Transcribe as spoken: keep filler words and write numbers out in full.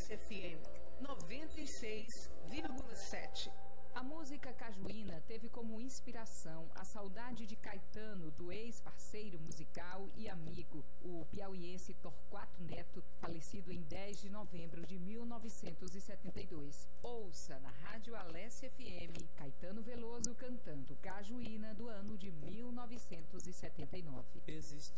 Alesse F M noventa e seis vírgula sete. A música cajuína teve como inspiração a saudade de Caetano do ex-parceiro musical e amigo, o piauiense Torquato Neto, falecido em dez de novembro de mil novecentos e setenta e dois. Ouça na Rádio Alesse F M Caetano Veloso cantando Cajuína do ano de mil novecentos e setenta e nove. Existe